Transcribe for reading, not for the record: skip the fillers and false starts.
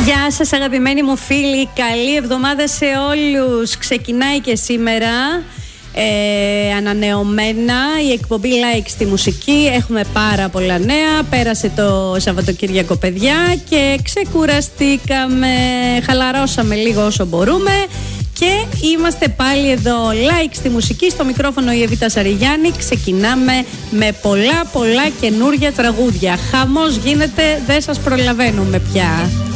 Γεια σας αγαπημένοι μου φίλοι, καλή εβδομάδα σε όλους. Ξεκινάει και σήμερα ανανεωμένα η εκπομπή Like στη μουσική. Έχουμε πάρα πολλά νέα. Πέρασε το Σαββατοκύριακο, παιδιά, και ξεκουραστήκαμε, χαλαρώσαμε λίγο όσο μπορούμε και είμαστε πάλι εδώ. Like στη μουσική, στο μικρόφωνο η Εβίτα Σαριγιάννη. Ξεκινάμε με πολλά καινούρια τραγούδια. Χαμός γίνεται, δεν σας προλαβαίνουμε πια.